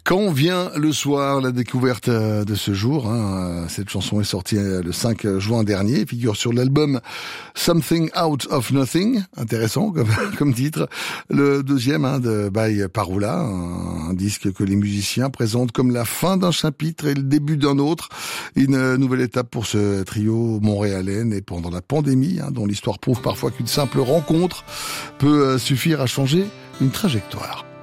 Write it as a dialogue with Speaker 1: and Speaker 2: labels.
Speaker 1: Quand vient le soir, la découverte de ce jour, cette chanson est sortie le 5 juin dernier, figure sur l'album Something Out of Nothing, intéressant comme titre. Le deuxième de By Parula, un disque que les musiciens présentent comme la fin d'un chapitre et le début d'un autre. Une nouvelle étape pour ce trio montréalais né pendant la pandémie, dont l'histoire prouve parfois qu'une simple rencontre peut suffire à changer une trajectoire.